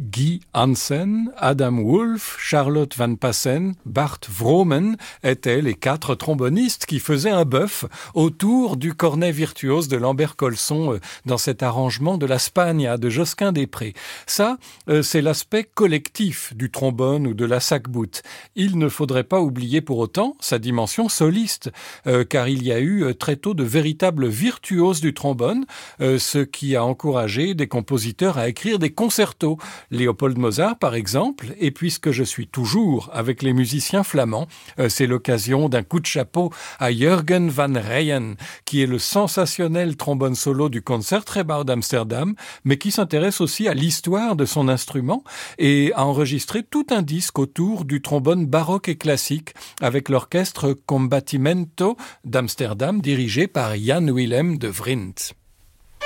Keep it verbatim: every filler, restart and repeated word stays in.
Guy Hansen, Adam Wolf, Charlotte Van Passen, Bart Vroomen étaient les quatre trombonistes qui faisaient un bœuf autour du cornet virtuose de Lambert Colson dans cet arrangement de la Spagna de Josquin des Prés. Ça, c'est l'aspect collectif du trombone ou de la sac-boute. Il ne faudrait pas oublier pour autant sa dimension soliste, euh, car il y a eu très tôt de véritables virtuoses du trombone, euh, ce qui a encouragé des compositeurs à écrire des concertos. Léopold Mozart, par exemple, et puisque je suis toujours avec les musiciens flamands, euh, c'est l'occasion d'un coup de chapeau à Jürgen van Ryen, qui est le sensationnel trombone solo du Concertgebouw d'Amsterdam, mais qui s'intéresse aussi à l'histoire de son instrument et a enregistré tout un disque autour du trombone baroque et classique avec l'orchestre Combattimento d'Amsterdam dirigé par Jan Willem de Vriend.